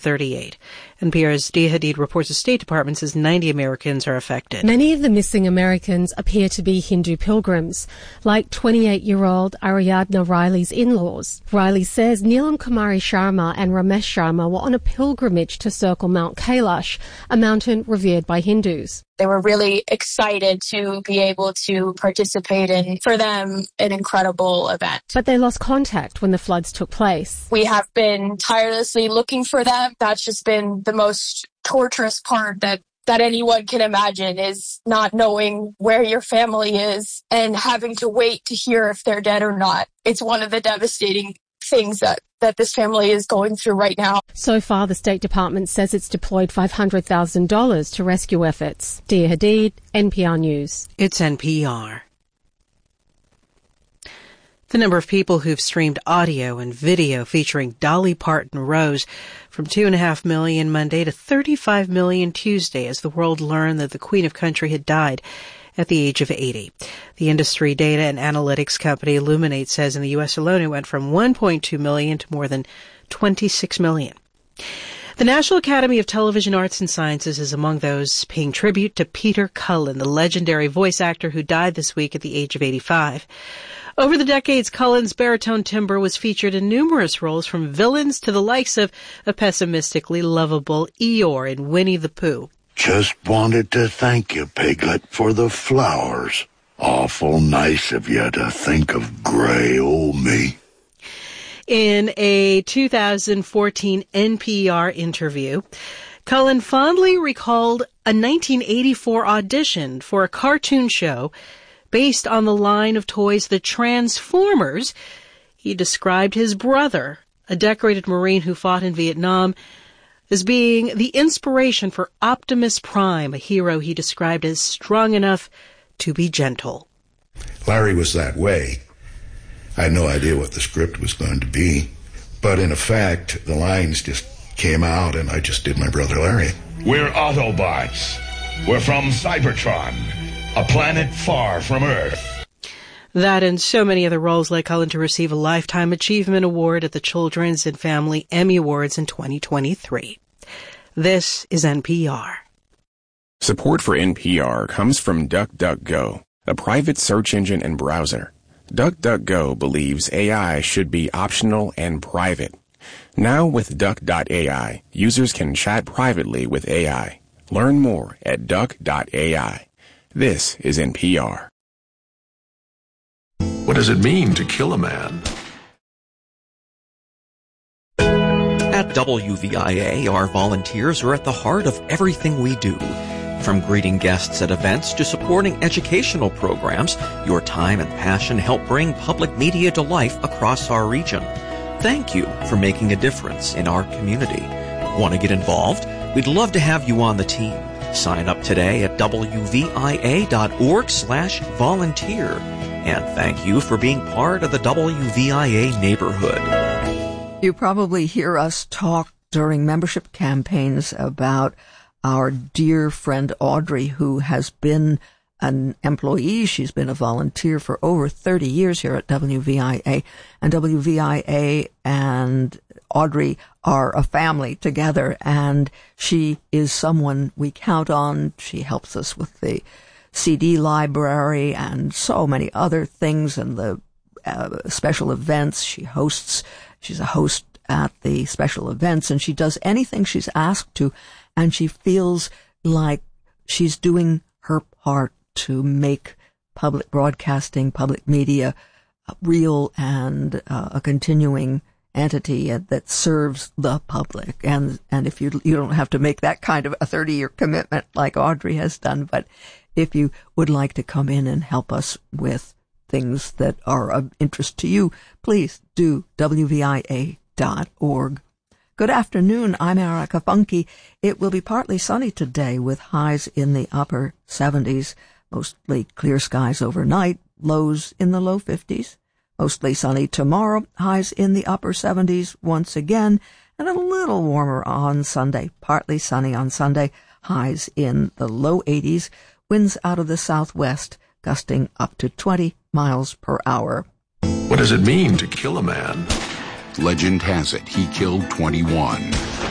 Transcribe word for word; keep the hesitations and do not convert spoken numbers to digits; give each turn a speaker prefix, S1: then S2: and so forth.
S1: thirty-eight. N P R's Dia Hadid reports the State Department says ninety Americans are affected.
S2: Many of the missing Americans appear to be Hindu pilgrims, like twenty-eight-year-old Ariadna Riley's in-laws. Riley says Neelam Kumari Sharma and Ramesh Sharma were on a pilgrimage to circle Mount Kailash, a mountain revered by Hindus.
S3: They were really excited to be able to participate in, for them, an incredible event.
S2: But they lost contact when the floods took place.
S3: We have been tirelessly looking for them. That's just been the most torturous part that, that anyone can imagine, is not knowing where your family is and having to wait to hear if they're dead or not. It's one of the devastating things that, that this family is going through right now.
S2: So far, the State Department says it's deployed five hundred thousand dollars to rescue efforts. Dia Hadid, N P R News.
S1: It's N P R. The number of people who've streamed audio and video featuring Dolly Parton rose from two and a half million Monday to thirty-five million Tuesday as the world learned that the Queen of Country had died at the age of eighty. The industry data and analytics company Illuminate says in the U S alone it went from one point two million to more than twenty-six million. The National Academy of Television Arts and Sciences is among those paying tribute to Peter Cullen, the legendary voice actor who died this week at the age of eighty-five. Over the decades, Cullen's baritone timbre was featured in numerous roles, from villains to the likes of a pessimistically lovable Eeyore in Winnie the Pooh.
S4: Just wanted to thank you, Piglet, for the flowers. Awful nice of you to think of gray old me.
S1: In a two thousand fourteen N P R interview, Cullen fondly recalled a nineteen eighty-four audition for a cartoon show based on the line of toys The Transformers. He described his brother, a decorated Marine who fought in Vietnam, as being the inspiration for Optimus Prime, a hero he described as strong enough to be gentle.
S5: Larry was that way. I had no idea what the script was going to be, but in effect, the lines just came out and I just did my brother Larry.
S6: We're Autobots. We're from Cybertron, a planet far from Earth.
S1: That and so many other roles led Cullen to receive a Lifetime Achievement Award at the Children's and Family Emmy Awards in twenty twenty-three. This is N P R.
S7: Support for N P R comes from DuckDuckGo, a private search engine and browser. DuckDuckGo believes A I should be optional and private. Now with Duck dot A I, users can chat privately with A I. Learn more at Duck dot A I. This is N P R.
S8: What does it mean to kill a man?
S9: At W V I A, our volunteers are at the heart of everything we do. From greeting guests at events to supporting educational programs, your time and passion help bring public media to life across our region. Thank you for making a difference in our community. Want to get involved? We'd love to have you on the team. Sign up today at W V I A dot org slash volunteer. And thank you for being part of the W V I A neighborhood.
S10: You probably hear us talk during membership campaigns about our dear friend Audrey, who has been an employee. She's been a volunteer for over thirty years here at W V I A. And W V I A and Audrey are a family together, and she is someone we count on. She helps us with the C D library and so many other things, and the uh, special events. She hosts, she's a host at the special events, and she does anything she's asked to, and she feels like she's doing her part to make public broadcasting, public media real and uh, a continuing entity that serves the public. And and if you you don't have to make that kind of a thirty-year commitment like Audrey has done, but if you would like to come in and help us with things that are of interest to you, please do W V I A dot org. Good afternoon. I'm Erica Funke. It will be partly sunny today with highs in the upper seventies, mostly clear skies overnight, lows in the low fifties. Mostly sunny tomorrow, highs in the upper seventies once again, and a little warmer on Sunday. Partly sunny on Sunday, highs in the low eighties, winds out of the southwest, gusting up to twenty miles per hour.
S8: What does it mean to kill a man?
S11: Legend has it he killed twenty-one.